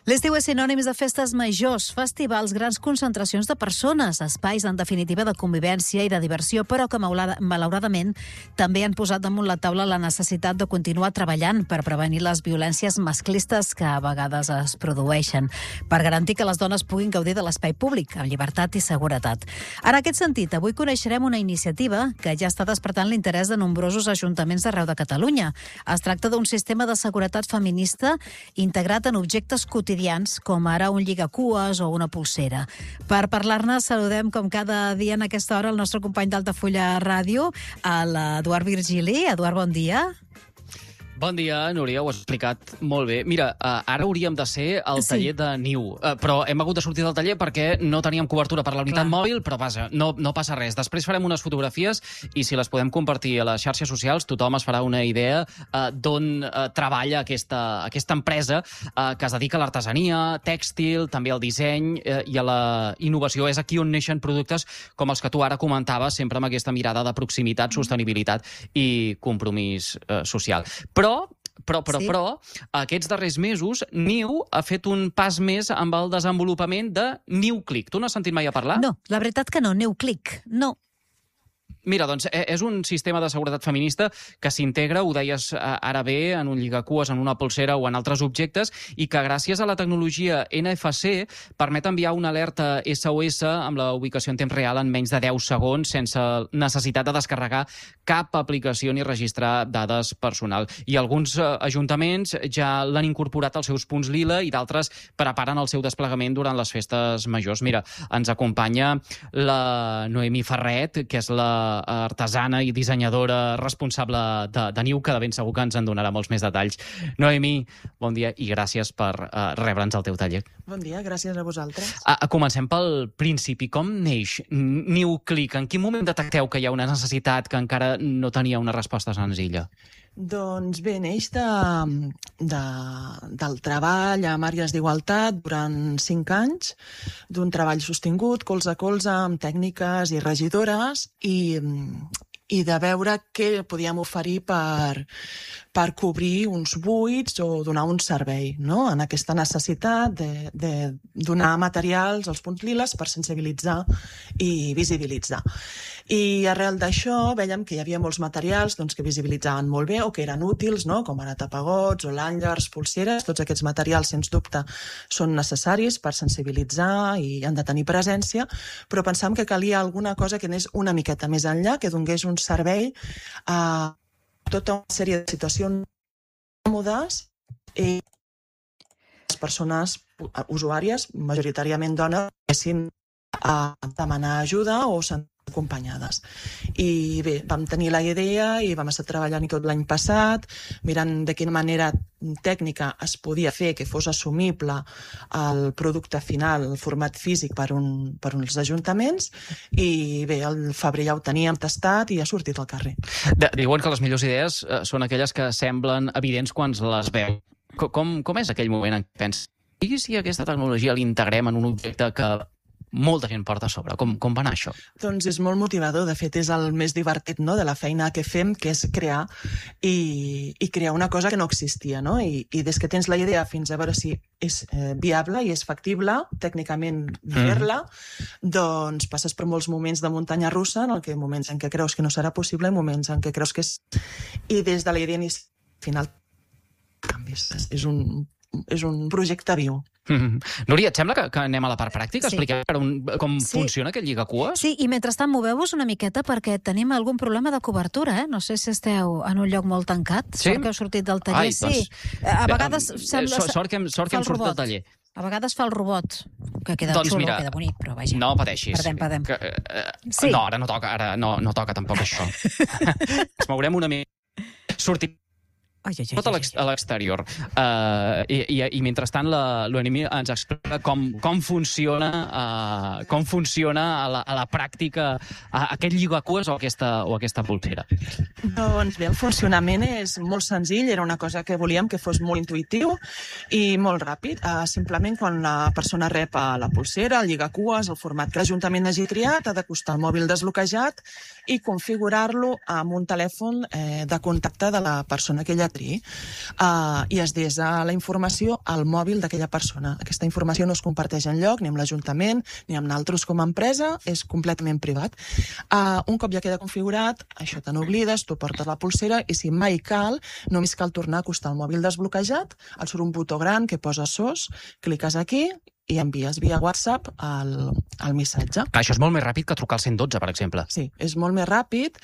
L'estiu és sinònim de festes majors, festivals, grans concentracions de persones, espais, en definitiva, de convivència i de diversió, però que, malauradament, també han posat damunt la taula la necessitat de continuar treballant per prevenir les violències masclistes que a vegades es produeixen, per garantir que les dones puguin gaudir de l'espai públic, amb llibertat i seguretat. En aquest sentit, avui coneixerem una iniciativa que ja està despertant l'interès de nombrosos ajuntaments d'arreu de Catalunya. Es tracta d'un sistema de seguretat feminista integrat en objectes quotidians, com ara un lligacues o una pulsera. Per parlar-ne, saludem com cada dia en aquesta hora el nostre company d'Altafulla Ràdio, l'Eduard Virgili. Eduard, bon dia. Bon dia, Núria, ho has explicat molt bé. Mira, ara hauríem de ser al taller de Niu, però hem hagut de sortir del taller perquè no teníem cobertura per la unitat mòbil, però vaja, no passa res. Després farem unes fotografies i si les podem compartir a les xarxes socials, tothom es farà una idea d'on treballa aquesta empresa que es dedica a l'artesania, tèxtil, també al disseny i a la innovació. És aquí on neixen productes com els que tu ara comentaves, sempre amb aquesta mirada de proximitat, sostenibilitat i compromís social. Però, aquests darrers mesos, Niu ha fet un pas més amb el desenvolupament de NiuClick. Tu n'has sentit mai a parlar? No, la veritat que no, NiuClick, no. Mira, doncs, és un sistema de seguretat feminista que s'integra, ho deies ara bé, en un lligacues, en una polsera o en altres objectes, i que gràcies a la tecnologia NFC permet enviar una alerta SOS amb la ubicació en temps real en menys de 10 segons, sense necessitat de descarregar cap aplicació ni registrar dades personal. I alguns ajuntaments ja l'han incorporat als seus punts lila i d'altres preparen el seu desplegament durant les festes majors. Mira, ens acompanya la Noemí Ferret, que és la artesana i dissenyadora responsable de Niu, que de ben segur que ens en donarà molts més detalls. Noemí, bon dia i gràcies per rebre'ns al teu taller. Bon dia, gràcies a vosaltres. Comencem pel principi. Com neix NiuClick? En quin moment detecteu que hi ha una necessitat que encara no tenia una resposta senzilla? Doncs bé, neix del treball amb àrees d'igualtat durant 5 anys, d'un treball sostingut, colze a colze, amb tècniques i regidores, i de veure què podíem oferir per cobrir uns buits o donar un servei, no? En aquesta necessitat de donar materials als punts liles per sensibilitzar i visibilitzar. I arrel d'això veiem que hi havia molts materials que visibilitzaven molt bé o que eren útils, no? Com ara tapagots o lanyards, pulseres. Tots aquests materials, sens dubte, són necessaris per sensibilitzar i han de tenir presència, però pensàvem que calia alguna cosa que anés una miqueta més enllà, que donés un servei a tota una sèrie de situacions còmodes i les persones usuàries, majoritàriament dones, poguessin demanar ajuda o sentir acompanyades. I bé, vam tenir la idea i vam estar treballant tot l'any passat, mirant de quina manera tècnica es podia fer que fos assumible el producte final, el format físic per uns ajuntaments, i bé, al febrer ja ho teníem tastat i ha sortit al carrer. Diuen que les millors idees són aquelles que semblen evidents quan les veu. Com és aquell moment en què penses i si aquesta tecnologia l'integrem en un objecte que molta gent porta a sobre? Com va anar això? Doncs és molt motivador. De fet, és el més divertit, no?, de la feina que fem, que és crear i crear una cosa que no existia, no? I des que tens la idea fins a veure si és viable i és factible tècnicament fer-la, doncs passes per molts moments de muntanya russa, en què moments en què creus que no serà possible i moments en què creus que és... I des de la idea inicial, al final, canvis. És un projecte viu. Núria, et sembla que anem a la part pràctica? Sí. Expliquem com funciona aquest lligacues? Sí, i mentrestant moveu-vos una miqueta perquè tenim algun problema de cobertura, eh? No sé si esteu en un lloc molt tancat. Sí? Sort que heu sortit del taller. Doncs, a vegades sembla... Sort que hem sortit del taller. A vegades fa el robot, que queda xulo, queda bonic, però vaja. No pateixis. Perdem. Sí. No, ara no toca tampoc això. Ens mourem una mica. Sortim tot a l'exterior. I mentrestant la Noemí ens explica com funciona a la pràctica aquest lligacues o aquesta pulsera. Doncs bé, el funcionament és molt senzill, era una cosa que volíem que fos molt intuïtiu i molt ràpid. Simplement quan la persona rep la pulsera, el lligacues, el format que l'Ajuntament hagi triat, ha d'acostar el mòbil desbloquejat i configurar-lo amb un telèfon de contacte de la persona que ella triï, i es desa la informació al mòbil d'aquella persona. Aquesta informació no es comparteix enlloc, ni amb l'Ajuntament, ni amb naltros com a empresa, és completament privat. Un cop ja queda configurat, això te n'oblides, tu portes la pulsera i si mai cal, només cal tornar a acostar el mòbil desbloquejat, et surt un botó gran que posa SOS, cliques aquí i envies via WhatsApp el missatge. Això és molt més ràpid que trucar al 112, per exemple. Sí, és molt més ràpid.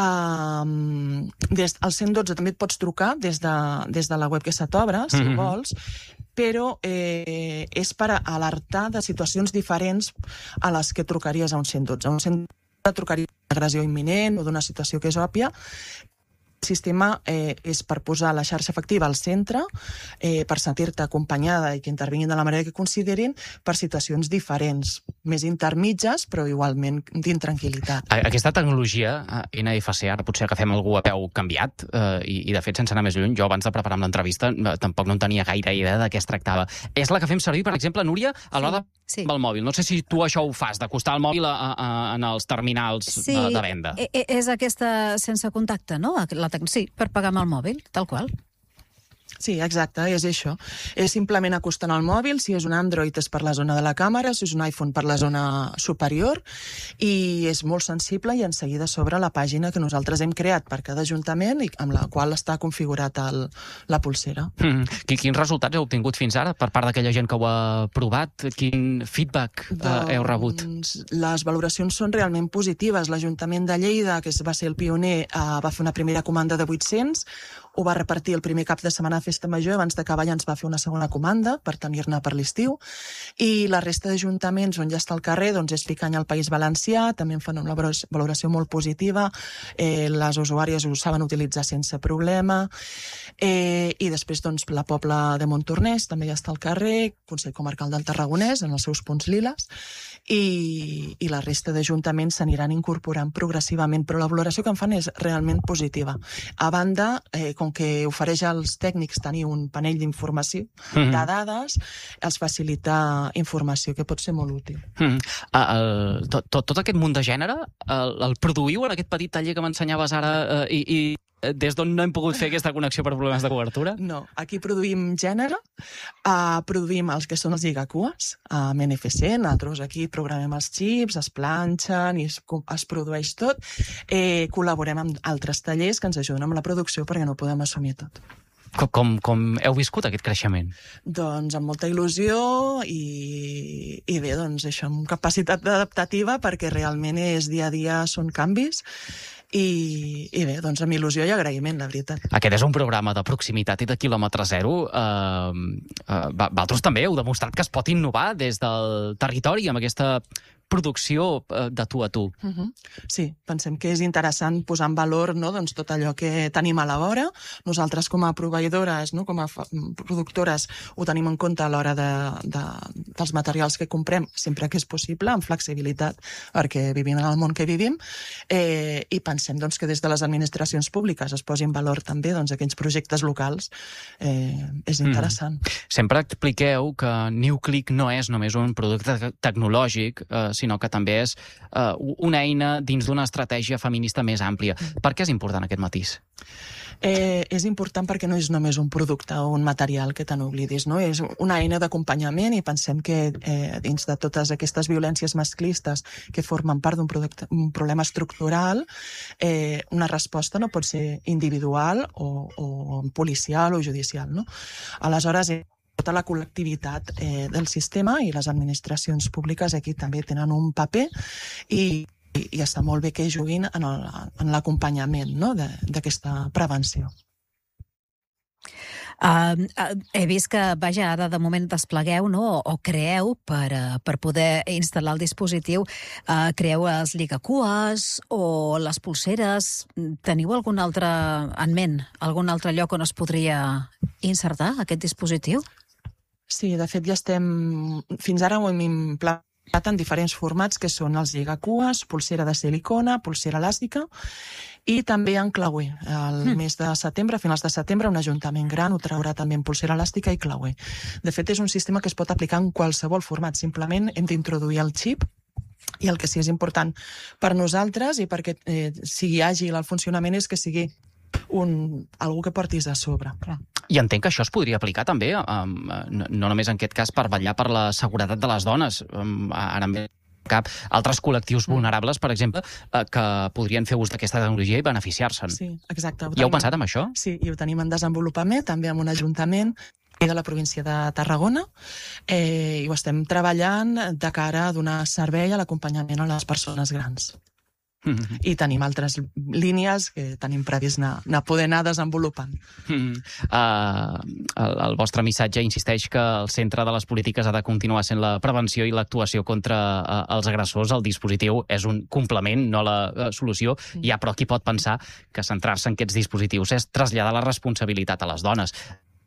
Al 112 també et pots trucar des de la web que se t'obre, si vols, però és per alertar de situacions diferents a les que trucaries a un 112. A un 112 trucaries d'una agressió imminent o d'una situació que és òbvia. El sistema és per posar la xarxa efectiva al centre, per sentir-te acompanyada i que intervinguin de la manera que considerin per situacions diferents, més intermitges, però igualment d'intranquil·litat. Aquesta tecnologia, NFC, ara potser agafem algú a peu canviat, i de fet, sense anar més lluny, jo abans de preparar l'entrevista tampoc no en tenia gaire idea de què es tractava. És la que fem servir, per exemple, Núria, a l'hora del mòbil. No sé si tu això ho fas, d'acostar el mòbil en els terminals de venda. És aquesta sense contacte, no? Sí, per pagar amb el mòbil, tal qual. Sí, exacte, és això. És simplement acostant el mòbil, si és un Android és per la zona de la càmera, si és un iPhone per la zona superior, i és molt sensible i en seguida s'obre la pàgina que nosaltres hem creat per cada ajuntament i amb la qual està configurat la pulsera. Quins resultats heu obtingut fins ara per part d'aquella gent que ho ha provat? Quin feedback heu rebut? Les valoracions són realment positives. L'Ajuntament de Lleida, que va ser el pioner, va fer una primera comanda de 800, ho va repartir el primer cap de setmana a Festa Major, abans d'acabar ja ens va fer una segona comanda per tenir-ne per l'estiu, i la resta d'ajuntaments on ja està al carrer, doncs és Picanya al País Valencià, també en fan una valoració molt positiva, les usuàries ho saben utilitzar sense problema, i després doncs la Pobla de Montornès també ja està al carrer, Consell Comarcal del Tarragonès, en els seus punts liles, i la resta d'ajuntaments s'aniran incorporant progressivament, però la valoració que en fan és realment positiva. A banda, com que ofereix als tècnics tenir un panell d'informació, de dades, els facilita informació que pot ser molt útil. Tot aquest munt de gènere, el produïu en aquest petit taller que m'ensenyaves ara i des d'on no hem pogut fer aquesta connexió per problemes de cobertura? No, aquí produïm gènere, produïm els que són els lligacues, amb NFC, nosaltres aquí programem els xips, es planxen i es produeix tot. Col·laborem amb altres tallers que ens ajuden amb la producció perquè no podem assumir tot. Com heu viscut aquest creixement? Doncs amb molta il·lusió i bé, doncs això, amb capacitat adaptativa perquè realment és dia a dia, són canvis i bé, doncs amb il·lusió i agraïment, la veritat. Aquest és un programa de proximitat i de quilòmetre zero. Vosaltres també heu demostrat que es pot innovar des del territori amb aquesta producció de tu a tu. Sí, pensem que és interessant posar en valor tot allò que tenim a la vora. Nosaltres com a proveïdores, com a productores, ho tenim en compte a l'hora dels materials que comprem, sempre que és possible, amb flexibilitat, perquè vivim en el món que vivim, i pensem que des de les administracions públiques es posi en valor també aquells projectes locals. És interessant. Sempre expliqueu que NewClick no és només un producte tecnològic, sinó que també és una eina dins d'una estratègia feminista més àmplia. Per què és important aquest matís? És important perquè no és només un producte o un material que te n'oblidis, no? És una eina d'acompanyament i pensem que dins de totes aquestes violències masclistes que formen part d'un problema estructural, una resposta no pot ser individual o policial o judicial, no? Aleshores, tota la col·lectivitat del sistema i les administracions públiques aquí també tenen un paper i està molt bé que juguin en l'acompanyament d'aquesta prevenció. He vist que, ara de moment desplegueu o creeu per poder instal·lar el dispositiu, creeu els lligacues o les pulseres. Teniu algun altre en ment, algun altre lloc on es podria insertar aquest dispositiu? Sí, de fet ja fins ara ho hem implantat en diferents formats que són els lligacues, pulsera de silicona, pulsera elàstica i també en clauer. Al mes de setembre, a finals de setembre, un ajuntament gran ho traurà també en pulsera elàstica i clauer. De fet, és un sistema que es pot aplicar en qualsevol format. Simplement hem d'introduir el xip i el que sí és important per nosaltres i perquè sigui àgil el funcionament és que sigui algú que portis a sobre. Clar. I entenc que això es podria aplicar també, no només en aquest cas per vetllar per la seguretat de les dones. Ara em ve cap altres col·lectius vulnerables, per exemple, que podrien fer ús d'aquesta tecnologia i beneficiar-se'n. Sí, exacte. Ja heu pensat en això? Sí, i ho tenim en desenvolupament, també amb un ajuntament de la província de Tarragona, i ho estem treballant de cara a donar servei a l'acompanyament a les persones grans. I tenim altres línies que tenim previst poder anar desenvolupant. El vostre missatge insisteix que el centre de les polítiques ha de continuar sent la prevenció i l'actuació contra els agressors. El dispositiu és un complement, no la solució. Hi ha, però, qui pot pensar que centrar-se en aquests dispositius és traslladar la responsabilitat a les dones.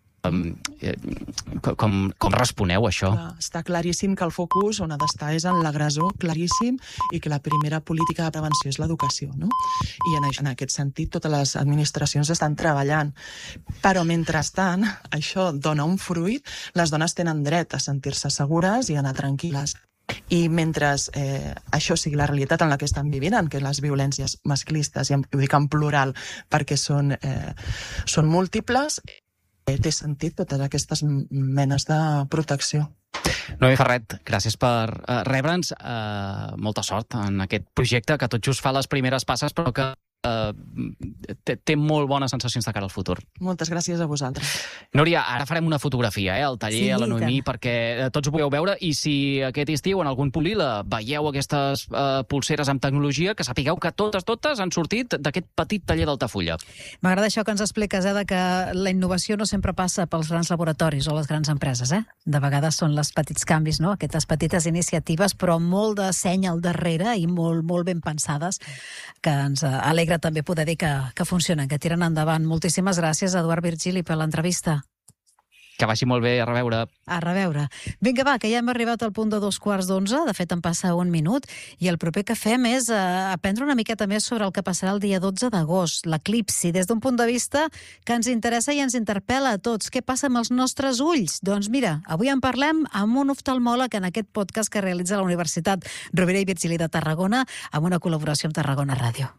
Com responeu a això? Està claríssim que el focus on ha d'estar és en l'agressor, claríssim, i que la primera política de prevenció és l'educació, no? I en aquest sentit totes les administracions estan treballant. Però mentrestant, això dona un fruit, les dones tenen dret a sentir-se segures i a anar tranquil·les. I mentre això sigui la realitat en la que estan vivint, en què les violències masclistes, i ho dic en plural perquè són múltiples, té sentit totes aquestes menes de protecció. Noemí Ferret, gràcies per rebre'ns. Molta sort en aquest projecte que tot just fa les primeres passes, però que té molt bones sensacions de cara al futur. Moltes gràcies a vosaltres. Núria, ara farem una fotografia al taller, sí, a la Noemí, perquè tots ho pugueu veure, i si aquest estiu en algun Polila veieu aquestes pulseres amb tecnologia, que sapigueu que totes han sortit d'aquest petit taller d'Altafulla. M'agrada això que ens expliques, de que la innovació no sempre passa pels grans laboratoris o les grans empreses. De vegades són els petits canvis, no? Aquestes petites iniciatives, però molt de seny al darrere i molt, molt ben pensades, que ens alegra també poder dir que funcionen, que tiren endavant. Moltíssimes gràcies, Eduard Virgili, per l'entrevista. Que vagi molt bé, a reveure. A reveure. Vinga, va, que ja hem arribat al punt de 11:15, de fet en passa un minut, i el proper que fem és aprendre una miqueta més sobre el que passarà el dia 12 d'agost, l'eclipsi, des d'un punt de vista que ens interessa i ens interpel·la a tots. Què passa amb els nostres ulls? Doncs mira, avui en parlem amb un oftalmòleg en aquest podcast que realitza la Universitat Rovira i Virgili de Tarragona, amb una col·laboració amb Tarragona Ràdio.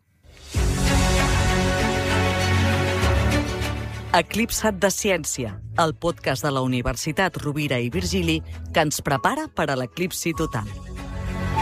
Eclipsat de Ciència, el podcast de la Universitat Rovira i Virgili que ens prepara per a l'eclipsi total.